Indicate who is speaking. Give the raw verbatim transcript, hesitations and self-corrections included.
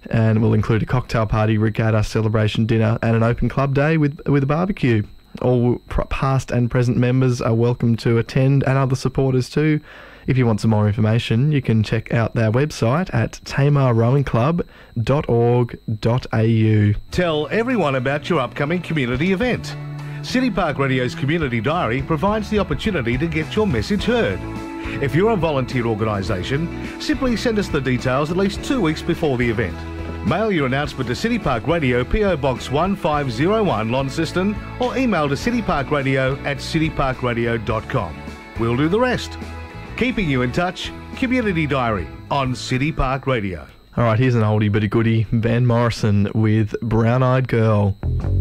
Speaker 1: and will include a cocktail party, regatta, celebration dinner and an open club day with, with a barbecue. All past and present members are welcome to attend, and other supporters too. If you want some more information, you can check out their website at tamar rowing club dot org dot a u.
Speaker 2: Tell everyone about your upcoming community event. City Park Radio's Community Diary provides the opportunity to get your message heard. If you're a volunteer organisation, simply send us the details at least two weeks before the event. Mail your announcement to City Park Radio, P O Box one five zero one, Launceston, or email to cityparkradio at cityparkradio dot com. We'll do the rest. Keeping you in touch, Community Diary on City Park Radio.
Speaker 1: All right, here's an oldie but a goodie. Van Morrison with Brown Eyed Girl.